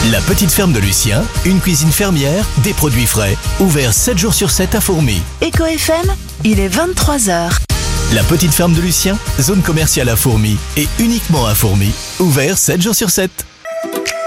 La petite ferme de Lucien, une cuisine fermière, des produits frais, ouvert 7 jours sur 7 à Fourmies. Eco FM, il est 23h. La petite ferme de Lucien, zone commerciale à Fourmies et uniquement à Fourmies, ouvert 7 jours sur 7.